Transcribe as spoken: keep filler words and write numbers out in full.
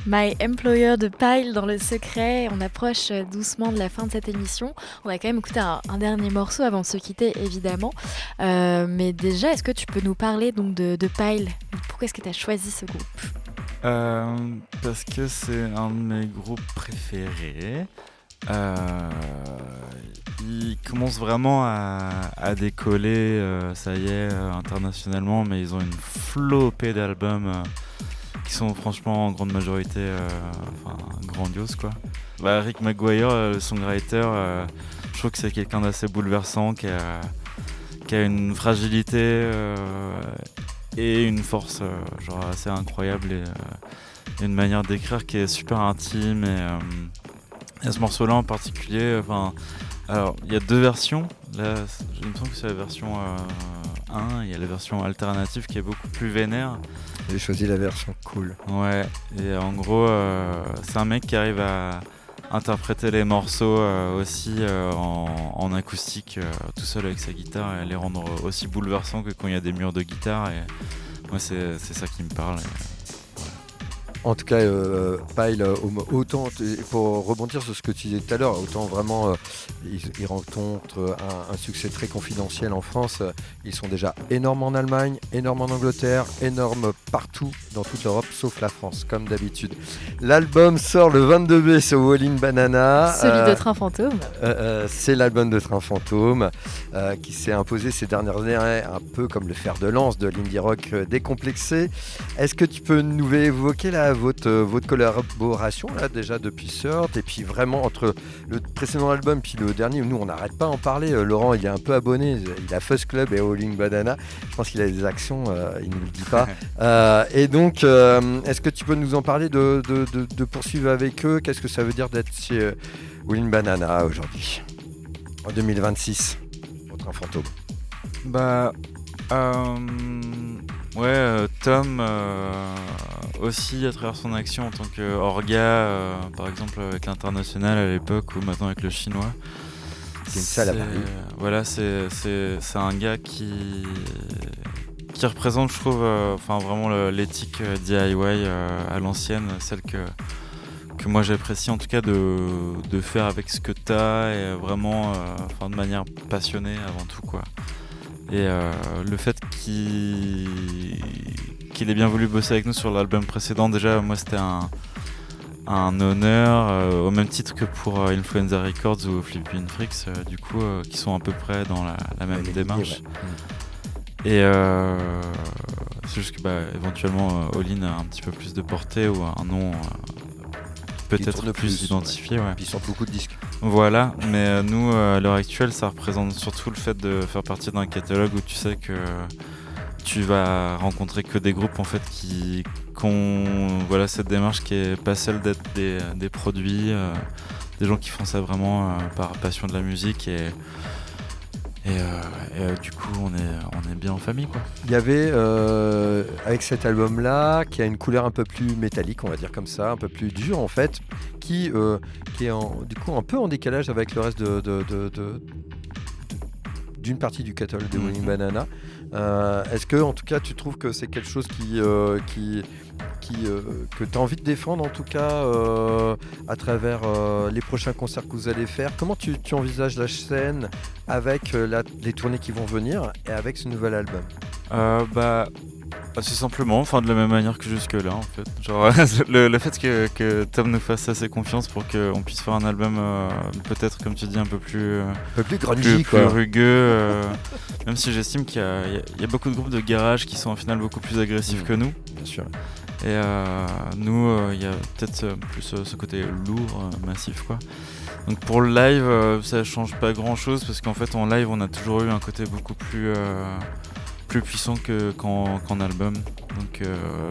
My Employer de Pile dans le secret. On approche doucement de la fin de cette émission. On va quand même écouter un, un dernier morceau avant de se quitter, évidemment. Euh, mais déjà, est-ce que tu peux nous parler donc de, de Pile ? Pourquoi est-ce que tu as choisi ce groupe ? euh, Parce que c'est un de mes groupes préférés. Euh, ils commencent vraiment à, à décoller, euh, ça y est, euh, internationalement, mais ils ont une flopée d'albums euh, qui sont franchement en grande majorité euh, enfin, grandioses, quoi. Bah, Rick Maguire, euh, le songwriter, euh, je trouve que c'est quelqu'un d'assez bouleversant, qui a, qui a une fragilité euh, et une force euh, genre assez incroyable, et euh, une manière d'écrire qui est super intime. Et, euh, et ce morceau-là en particulier, enfin, alors il y a deux versions. Là, il me semble que c'est la version euh, un, il y a la version alternative qui est beaucoup plus vénère. J'ai choisi la version cool. Ouais, et en gros, euh, c'est un mec qui arrive à interpréter les morceaux euh, aussi euh, en, en acoustique, euh, tout seul avec sa guitare, et les rendre aussi bouleversants que quand il y a des murs de guitare. Et moi, c'est, c'est ça qui me parle. Et, En tout cas, euh, Pile, autant, pour rebondir sur ce que tu disais tout à l'heure, autant vraiment, euh, ils, ils rencontrent un, un succès très confidentiel en France. Ils sont déjà énormes en Allemagne, énormes en Angleterre, énormes partout dans toute l'Europe, sauf la France, comme d'habitude. L'album sort le vingt-deux mai sur Wallin' Banana. Celui euh, de Train Fantôme. Euh, euh, c'est l'album de Train Fantôme euh, qui s'est imposé ces dernières années un peu comme le fer de lance de l'indie rock euh, décomplexé. Est-ce que tu peux nous évoquer là, votre, euh, votre collaboration là, déjà depuis Surt, et puis vraiment entre le précédent album puis le dernier, nous on n'arrête pas à en parler. euh, Laurent il est un peu abonné, il a Fuzz Club et Wallin' Banana, je pense qu'il a des actions, euh, il ne nous le dit pas. euh, et donc euh, est-ce que tu peux nous en parler de, de, de, de poursuivre avec eux? Qu'est-ce que ça veut dire d'être chez euh, Wallin' Banana aujourd'hui, en deux mille vingt-six, au Train Fantôme? Bah, euh, ouais, euh, Tom euh, aussi à travers son action en tant qu'orga, euh, par exemple avec l'International à l'époque, ou maintenant avec le Chinois. C'est une salle à Paris. Voilà, c'est, c'est, c'est un gars qui, qui représente, je trouve, euh, enfin vraiment le, l'éthique euh, D I Y euh, à l'ancienne, celle que que moi j'apprécie en tout cas de, de faire avec ce que t'as, et vraiment euh, enfin, de manière passionnée avant tout, quoi. Et euh, le fait qu'il, qu'il ait bien voulu bosser avec nous sur l'album précédent, déjà moi c'était un, un honneur, euh, au même titre que pour euh, Influenza Records ou Flippin' Freaks, euh, du coup euh, qui sont à peu près dans la, la même Ouais, démarche. Ouais. Et euh, c'est juste que bah, éventuellement euh, All-In a un petit peu plus de portée, ou un nom euh, peut-être plus, plus identifié. Ouais. Ouais. Puis ils sortent beaucoup de disques. Voilà, mais euh, nous, euh, à l'heure actuelle, ça représente surtout le fait de faire partie d'un catalogue où tu sais que tu vas rencontrer que des groupes en fait qui, qui ont voilà, cette démarche qui est pas celle d'être des, des produits, euh, des gens qui font ça vraiment euh, par passion de la musique, et Et, euh, et euh, du coup, on est, on est bien en famille, quoi. Il y avait, euh, avec cet album-là, qui a une couleur un peu plus métallique, on va dire comme ça, un peu plus dure en fait, qui, euh, qui est en, du coup un peu en décalage avec le reste de, de, de, de, d'une partie du catalogue de Wallin' Banana. Euh, est-ce que, en tout cas, tu trouves que c'est quelque chose qui, euh, qui, qui, euh, que tu as envie de défendre, en tout cas, euh, à travers euh, les prochains concerts que vous allez faire? Comment tu, tu envisages la scène avec euh, la, les tournées qui vont venir et avec ce nouvel album? euh, Bah, assez simplement, enfin de la même manière que jusque-là, en fait. Genre, le, le fait que, que Tom nous fasse assez confiance pour qu'on puisse faire un album, euh, peut-être, comme tu dis, un peu plus, un peu plus grungy, plus, quoi. plus rugueux. Euh, même si j'estime qu'il y a, il y a, il y a beaucoup de groupes de garage qui sont au final beaucoup plus agressifs mmh, que nous. Bien sûr. Et euh, nous, euh, il y a peut-être euh, plus euh, ce côté lourd, euh, massif, quoi. Donc pour le live, euh, ça change pas grand-chose, parce qu'en fait, en live, on a toujours eu un côté beaucoup plus... Euh, plus puissant que, qu'en, qu'en album. Donc euh,